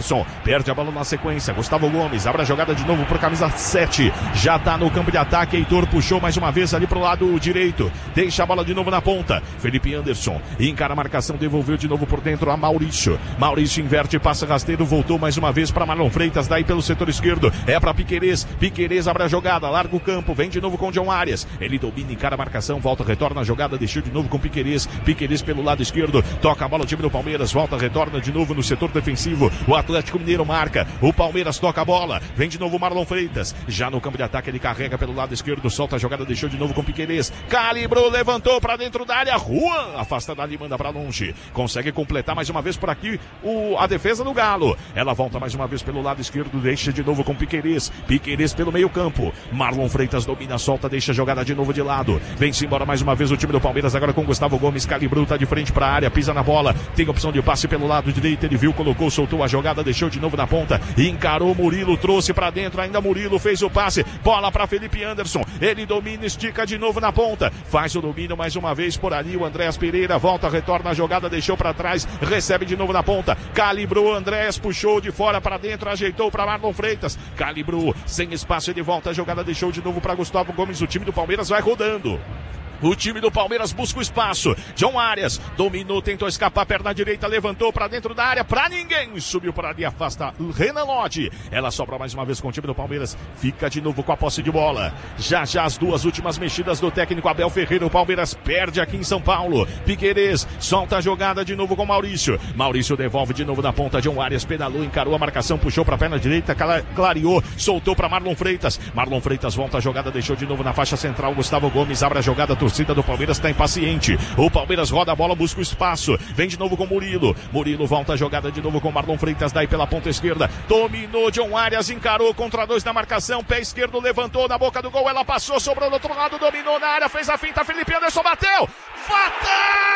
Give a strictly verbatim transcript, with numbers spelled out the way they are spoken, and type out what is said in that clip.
Anderson, perde a bola na sequência, Gustavo Gomes, abre a jogada de novo pro camisa sete, já tá no campo de ataque, Heitor puxou mais uma vez ali pro lado direito, deixa a bola de novo na ponta, Felipe Anderson, encara a marcação, devolveu de novo por dentro a Maurício, Maurício inverte, passa rasteiro, voltou mais uma vez para Marlon Freitas, daí pelo setor esquerdo, é para Piquerez, Piquerez abre a jogada, larga o campo, vem de novo com o John Arias, ele domina, encara a marcação, volta, retorna a jogada, deixou de novo com Piquerez, Piquerez pelo lado esquerdo, toca a bola o time do Palmeiras, volta, retorna de novo no setor defensivo, o Atlético Mineiro marca, o Palmeiras toca a bola, vem de novo o Marlon Freitas, já no campo de ataque ele carrega pelo lado esquerdo, solta a jogada, deixou de novo com Piquerez, calibrou, levantou para dentro da área, Juan, afasta dali, manda para longe, consegue completar mais uma vez por aqui o, a defesa do Galo, ela volta mais uma vez pelo lado esquerdo, deixa de novo com Piquerez, Piquerez pelo meio campo, Marlon Freitas domina, solta, deixa a jogada de novo de lado, vem-se embora mais uma vez o time do Palmeiras, agora com Gustavo Gomes, calibrou, tá de frente para a área, pisa na bola, tem opção de passe pelo lado direito, ele viu, colocou, soltou a jogada, deixou de novo na ponta, encarou Murilo, trouxe para dentro, ainda Murilo fez o passe, bola para Felipe Anderson, ele domina, estica de novo na ponta, faz o domínio mais uma vez por ali, o Andréas Pereira, volta, retorna a jogada, deixou para trás, recebe de novo na ponta, calibrou, Andréas puxou de fora para dentro, ajeitou para Marlon Freitas, calibrou, sem espaço, ele volta a jogada, deixou de novo para Gustavo Gomes, o time do Palmeiras vai rodando. O time do Palmeiras busca o espaço. John Arias dominou, tentou escapar, perna direita, levantou para dentro da área, para ninguém. Subiu por ali, afasta Renan Lodge. Ela sobra mais uma vez com o time do Palmeiras. Fica de novo com a posse de bola. Já já as duas últimas mexidas do técnico Abel Ferreira. O Palmeiras perde aqui em São Paulo. Piquerez solta a jogada de novo com Maurício. Maurício devolve de novo na ponta. John Arias pedalou, encarou a marcação, puxou para a perna direita, clareou, soltou para Marlon Freitas. Marlon Freitas volta a jogada, deixou de novo na faixa central. Gustavo Gomes abre a jogada, a torcida do Palmeiras está impaciente. O Palmeiras roda a bola, busca o espaço. Vem de novo com Murilo. Murilo volta a jogada de novo com Marlon Freitas, daí pela ponta esquerda. Dominou John Arias, encarou contra dois na marcação. Pé esquerdo, levantou na boca do gol. Ela passou, sobrou do outro lado, dominou na área, fez a finta. Felipe Anderson bateu. Fatal!